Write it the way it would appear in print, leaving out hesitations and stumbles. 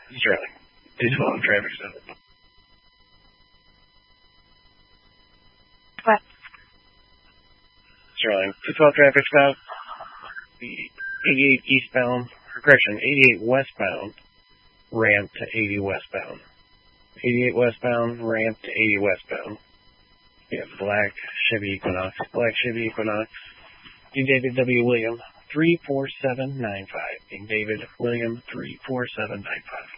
Sterling. 212 traffic stop. What? Sterling. 212 traffic stop. The 88 eastbound, or correction, 88 westbound, ramp to 80 westbound. 88 westbound, ramp to 80 westbound. We have black Chevy Equinox, King David W. William, 34795. King David William, 34795.